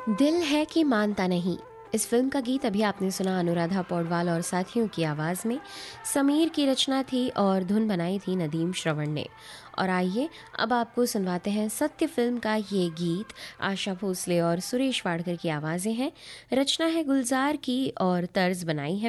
दिल है कि मानता नहीं। इस फिल्म का गीत अभी आपने सुना अनुराधा पौडवाल और साथियों की आवाज़ में। समीर की रचना थी और धुन बनाई थी नदीम श्रवण ने। और आइए अब आपको सुनवाते हैं सत्य फिल्म का ये गीत। आशा भोसले और सुरेश वाडकर की आवाज़ें हैं। रचना है गुलजार की और तर्ज बनाई है